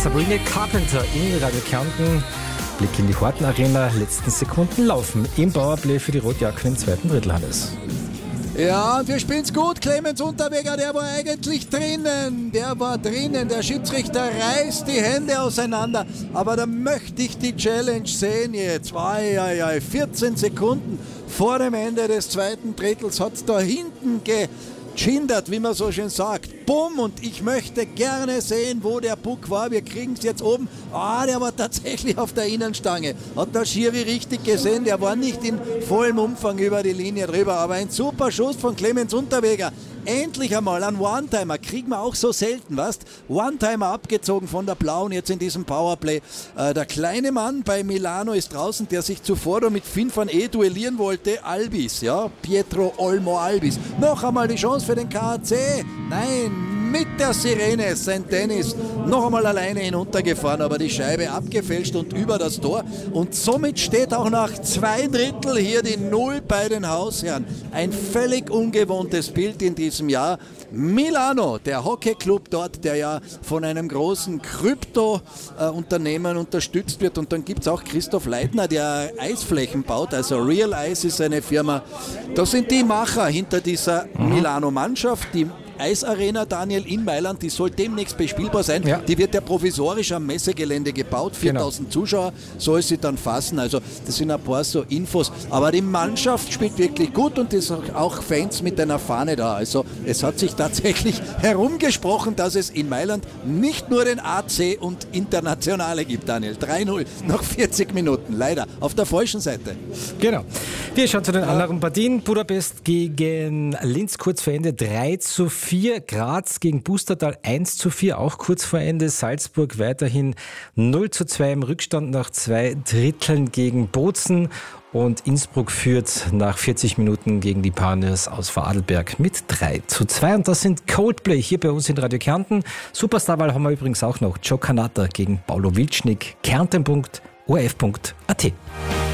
Sabrina Carpenter in Radio Kärnten. Blick in die Horten Arena, letzten Sekunden laufen im Powerplay für die Rotjacken im zweiten Drittel, Hannes. Ja, und wir spielen's gut. Clemens Unterweger, der war eigentlich drinnen. Der Schiedsrichter reißt die Hände auseinander. Aber da möchte ich die Challenge sehen jetzt. 14 Sekunden vor dem Ende des zweiten Drittels hat's da hinten geschindert, wie man so schön sagt. Bumm, und ich möchte gerne sehen, wo der Puck war. Wir kriegen es jetzt oben. Der war tatsächlich auf der Innenstange. Hat der Schiri richtig gesehen. Der war nicht in vollem Umfang über die Linie drüber. Aber ein super Schuss von Clemens Unterweger. Endlich einmal ein One-Timer. Kriegen wir auch so selten, weißt? One-Timer abgezogen von der Blauen jetzt in diesem Powerplay. Der kleine Mann bei Milano ist draußen, der sich zuvor noch mit Finn van E duellieren wollte. Albis, ja? Pietro Olmo Albis. Noch einmal die Chance für den KAC. Nein, mit der Sirene St. Dennis noch einmal alleine hinuntergefahren, aber die Scheibe abgefälscht und über das Tor. Und somit steht auch nach 2 Drittel hier die 0 bei den Hausherren. Ein völlig ungewohntes Bild in diesem Jahr. Milano, der Hockeyclub dort, der ja von einem großen Krypto-Unternehmen unterstützt wird. Und dann gibt es auch Christoph Leitner, der Eisflächen baut. Also Real Ice ist eine Firma. Das sind die Macher hinter dieser Milano-Mannschaft. Die Eisarena, Daniel, in Mailand, die soll demnächst bespielbar sein. Ja. Die wird ja provisorisch am Messegelände gebaut. 4000 Zuschauer soll sie dann fassen. Also das sind ein paar so Infos. Aber die Mannschaft spielt wirklich gut und es sind auch Fans mit einer Fahne da. Also es hat sich tatsächlich herumgesprochen, dass es in Mailand nicht nur den AC und Internationale gibt, Daniel. 3-0 nach 40 Minuten. Leider auf der falschen Seite. Genau. Wir schauen zu den anderen Partien. Budapest gegen Linz kurz vor Ende 3-4. Graz gegen Pustertal 1-4, auch kurz vor Ende. Salzburg weiterhin 0-2 im Rückstand nach 2 Dritteln gegen Bozen. Und Innsbruck führt nach 40 Minuten gegen die Pioneers aus Vorarlberg mit 3-2. Und das sind Coldplay hier bei uns in Radio Kärnten. Superstarwahl haben wir übrigens auch noch. Joe Canata gegen Paulo Wilcznik. Kärnten.orf.at.